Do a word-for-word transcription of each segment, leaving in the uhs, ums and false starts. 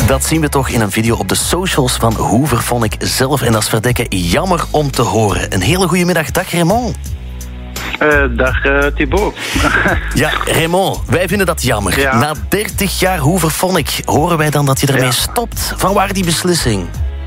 Dat zien we toch in een video op de socials van Hoover vond ik zelf. En dat is verdekken jammer om te horen. Een hele goede middag. Dag Raymond. Uh, dag uh, Thibaut. Ja, Raymond, wij vinden dat jammer. Ja. Na dertig jaar Hoover vond ik horen wij dan dat je ermee ja. stopt. Van waar die beslissing?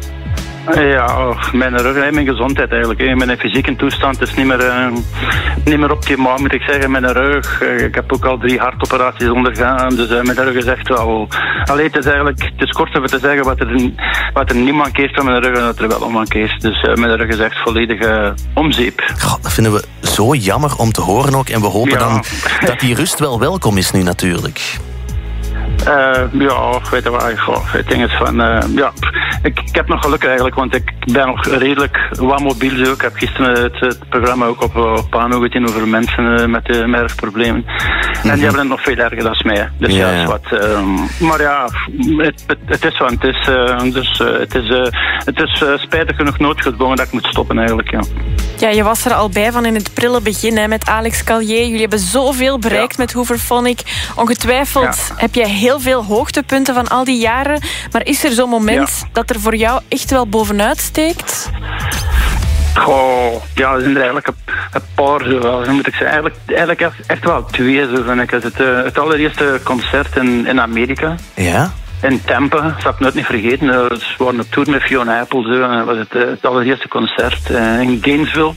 Ja, oh, mijn rug en mijn gezondheid eigenlijk. Mijn fysieke toestand is niet meer, uh, niet meer optimaal, moet ik zeggen. Mijn rug, uh, ik heb ook al drie hartoperaties ondergaan. Dus uh, mijn rug is echt wel... Allee, het is eigenlijk... Het is kort om te zeggen wat er, wat er niet mankeert van mijn rug en dat er wel mankeert. Dus uh, mijn rug is echt volledig uh, om zeep. God, dat vinden we zo jammer om te horen ook. En we hopen ja. dan dat die rust wel welkom is nu natuurlijk. Uh, ja, weet je waar, goh, het ding is van, uh, ja, ik, ik heb nog geluk eigenlijk, want ik ben nog redelijk wat mobiel zo. Ik heb gisteren het, het programma ook op, op Pano gezien over mensen uh, met, uh, met erfproblemen. Mm-hmm. En die hebben het nog veel erger dan mij. Dus ja, ja, is wat, uh, maar ja, het, het, het is wat het is. Uh, dus uh, het is, uh, het is uh, spijtig genoeg noodgedwongen dat ik moet stoppen eigenlijk, ja. Ja, je was er al bij van in het prille begin hè, met Alex Callier. Jullie hebben zoveel bereikt ja. met Hooverphonic. Ongetwijfeld ja. heb je heel veel hoogtepunten van al die jaren. Maar is er zo'n moment ja. dat er voor jou echt wel bovenuit steekt? Goh, ja, er zijn er eigenlijk een, een paar, zo moet ik zeggen. Eigenlijk, eigenlijk echt, echt wel twee, zo vind ik. Het, het allereerste concert in, in Amerika. Ja? In Tampa, dat heb ik nooit niet vergeten. We waren op tour met Fiona Apple. Zo. Dat was het, het allereerste concert uh, in Gainesville.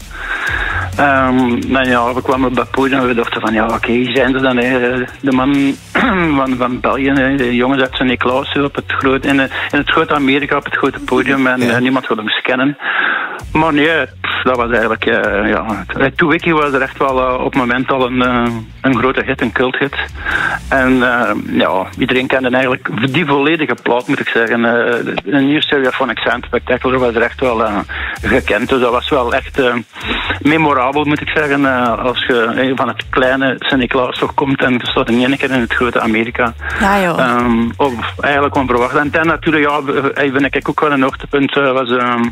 Um, nou ja, we kwamen op het podium en we dachten van ja, oké, okay, zijn ze dan hè, de man van, van België, hè, de jongens uit Sint-Niklaas op het grote, in, in het grote Amerika op het grote podium en ja. uh, niemand wilde ons kennen. Maar nee, pff, dat was eigenlijk, uh, ja, Two Wiki was er echt wel uh, op het moment al een, uh, een grote hit, een culthit. En uh, ja, iedereen kende eigenlijk die volledige plaat, moet ik zeggen. Uh, de New Stereophonic Sound Spectacular was er echt wel uh, gekend, dus dat was wel echt uh, memorabel, moet ik zeggen. Uh, als je uh, van het kleine Sint-Niklaas toch komt en je staat in één keer in het grote Amerika. Ja, joh. Um, of eigenlijk onverwacht. En dan natuurlijk, ja, vind ik ook wel een hoogtepunt uh, was... Um,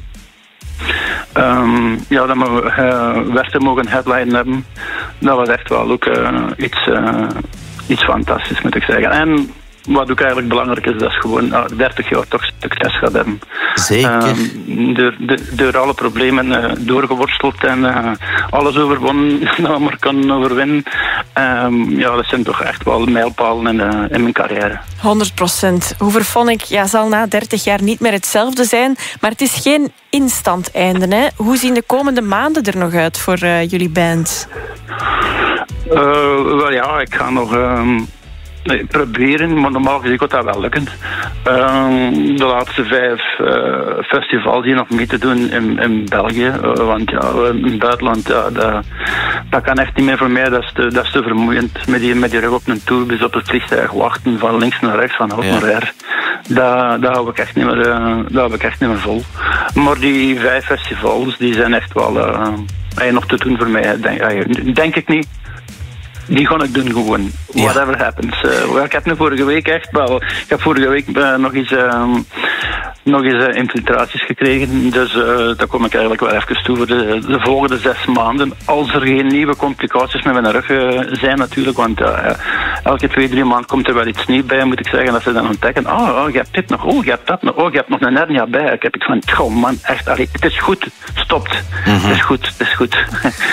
Um, ja, dat we uh, Westen mogen headline hebben. Dat was echt wel ook uh, iets, uh, iets fantastisch, moet ik zeggen. En wat ook eigenlijk belangrijk is, dat is gewoon uh, dertig jaar toch succes gaat hebben. Zeker. Um, door, door, door alle problemen uh, doorgeworsteld en uh, alles overwonnen dat maar kan overwinnen. Um, ja, dat zijn toch echt wel mijlpalen in, uh, in mijn carrière. honderd procent. Hooverphonic ja, zal na dertig jaar niet meer hetzelfde zijn, maar het is geen instant einde. Hè? Hoe zien de komende maanden er nog uit voor uh, jullie band? Uh, wel ja, ik ga nog... Um, Nee, proberen, maar normaal gezien gaat dat wel lukken. Um, de laatste vijf uh, festivals hier nog mee te doen in, in België. Uh, want ja, in het buitenland, ja, dat, dat kan echt niet meer voor mij. Dat is te, dat is te vermoeiend. Met die, met die rug op een tourbus op het vliegtuig wachten, van links naar rechts, van hoog ja. naar her. Dat, dat hou ik echt niet meer, uh, dat hou ik echt niet meer vol. Maar die vijf festivals, die zijn echt wel uh, nog te doen voor mij. Denk, uh, denk ik niet. Die ga ik doen gewoon. Ja. Whatever happens. Uh, ik heb nu vorige week echt wel... Ik heb vorige week uh, nog eens, uh, nog eens uh, infiltraties gekregen. Dus uh, daar kom ik eigenlijk wel even toe voor de, de volgende zes maanden. Als er geen nieuwe complicaties met mijn rug uh, zijn natuurlijk. Want uh, elke twee, drie maanden komt er wel iets nieuws bij, moet ik zeggen. Dat ze dan ontdekken. Oh, oh, je hebt dit nog. Oh, je hebt dat nog. Oh, je hebt nog een hernia bij. Ik heb ik van... Oh man, echt. Allee, het is goed. Stopt. Mm-hmm. Het is goed. Het is goed.